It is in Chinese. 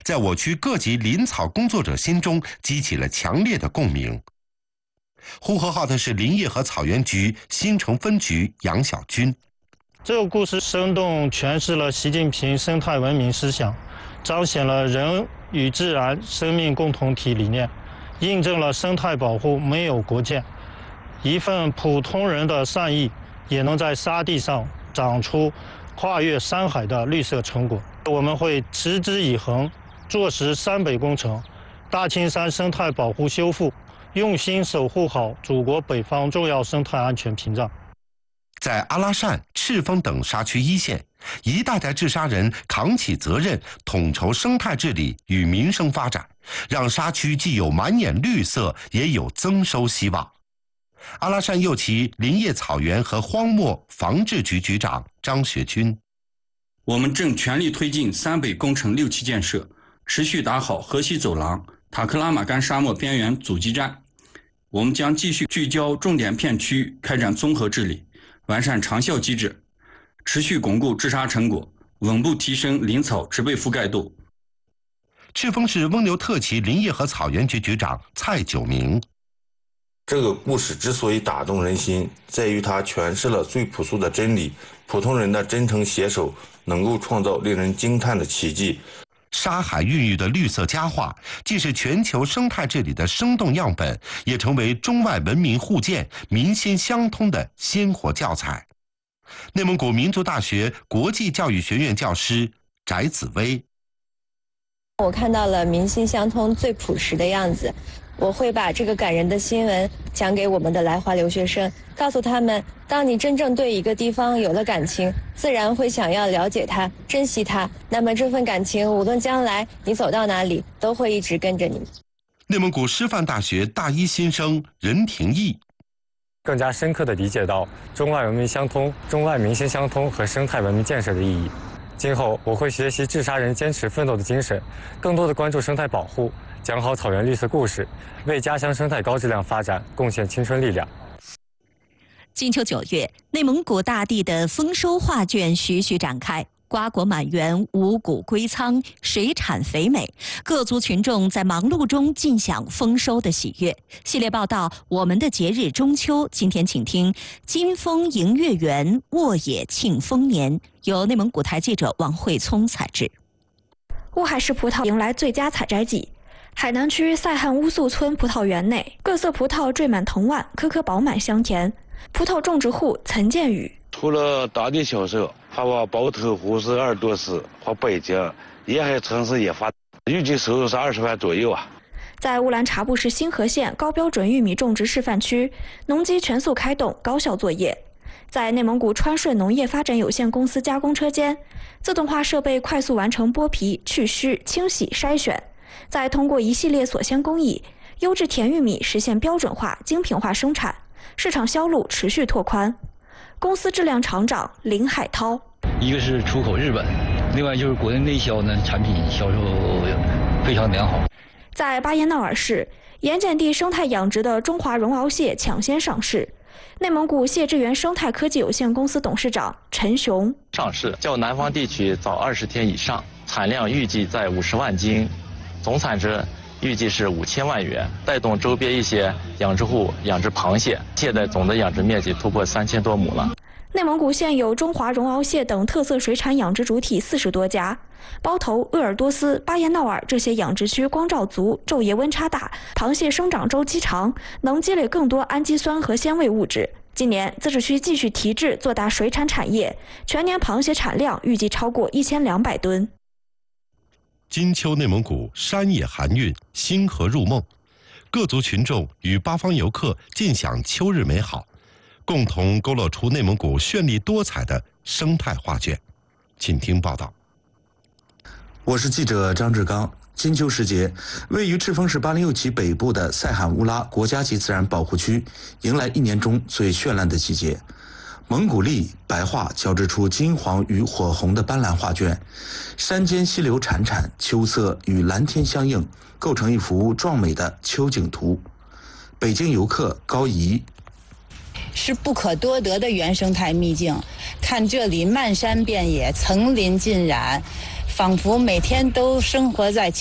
在我区各级林草工作者心中激起了强烈的共鸣。呼和浩特市林业和草原局新城分局杨小军。 这个故事生动诠释了习近平生态文明思想，彰显了人与自然生命共同体理念，印证了生态保护没有国界。一份普通人的善意，也能在沙地上长出跨越山海的绿色成果。我们会持之以恒，做实山北工程、大青山生态保护修复，用心守护好祖国北方重要生态安全屏障。 在阿拉善、赤峰等沙区一线，一代代治沙人扛起责任，统筹生态治理与民生发展，让沙区既有满眼绿色，也有增收希望。阿拉善右旗林业草原和荒漠防治局局长张学军： 我们正全力推进三北工程6期建设，持续打好河西走廊、塔克拉玛干沙漠边缘阻击战。我们将继续聚焦重点片区，开展综合治理，完善长效机制，持续巩固治沙成果，稳步提升林草植被覆盖度。 赤峰市翁牛特旗林业和草原局局长蔡九明： 这个故事之所以打动人心，在于它诠释了最朴素的真理：普通人的真诚携手，能够创造令人惊叹的奇迹。 沙海孕育的绿色佳话，既是全球生态治理的生动样本，也成为中外文明互鉴、民心相通的鲜活教材。内蒙古民族大学国际教育学院教师翟紫薇： 我看到了民心相通最朴实的样子。我会把这个感人的新闻讲给我们的来华留学生，告诉他们，当你真正对一个地方有了感情，自然会想要了解它、珍惜它。那么这份感情，无论将来你走到哪里，都会一直跟着你。 内蒙古师范大学大一新生任廷义： 更加深刻地理解到中外文明相通、中外民心相通和生态文明建设的意义。今后我会学习治沙人坚持奋斗的精神，更多地关注生态保护，讲好草原绿色故事，为家乡生态高质量发展贡献青春力量。 金秋9月，内蒙古大地的丰收画卷徐徐展开，瓜果满园，五谷归仓，水产肥美，各族群众在忙碌中尽享丰收的喜悦。系列报道《我们的节日中秋》，今天请听“金风迎月圆，沃野庆丰年”，由内蒙古台记者王慧聪采制。 乌海市葡萄迎来最佳采摘季。海南区赛汉乌素村葡萄园内，各色葡萄缀满藤蔓，颗颗饱满香甜。葡萄种植户岑建宇： 除了当地销售，还往包头湖市、鄂尔多斯和北京沿海城市也发，预计收入是20万左右啊。 在乌兰察布市星河县高标准玉米种植示范区，农机全速开动，高效作业。在内蒙古川顺农业发展有限公司加工车间，自动化设备快速完成剥皮、去须、清洗、筛选，再通过一系列锁鲜工艺，优质甜玉米实现标准化、精品化生产，市场销路持续拓宽。公司质量厂长林海涛： 一个是出口日本，另外就是国内内销呢，产品销售非常良好。 在巴彦淖尔市，盐碱地生态养殖的中华绒螯蟹抢先上市。内蒙古蟹之源生态科技有限公司董事长陈雄： 上市较南方地区早20天以上，产量预计在50万斤，总产值预计是5000万元，带动周边一些养殖户养殖螃蟹，现在总的养殖面积突破3000多亩了。 内蒙古现有中华绒螯蟹等特色水产养殖主体40多家，包头、鄂尔多斯、巴彦淖尔这些养殖区光照足，昼夜温差大，螃蟹生长周期长，能积累更多氨基酸和鲜味物质。今年自治区继续提质做大水产产业，全年螃蟹产量预计超过1200吨。 金秋内蒙古山野含韵，星河入梦，各族群众与八方游客尽享秋日美好，共同勾勒出内蒙古绚丽多彩的生态画卷。请听报道。 我是记者张志刚。金秋时节，位于赤峰市806旗北部的赛罕乌拉国家级自然保护区迎来1年中最绚烂的季节。蒙古绿、白桦交织出金黄与火红的斑斓画卷，山间溪流潺潺，秋色与蓝天相映，构成一幅壮美的秋景图。北京游客高怡： 是不可多得的原生态秘境，看这里漫山遍野，层林尽染， 仿佛每天都生活在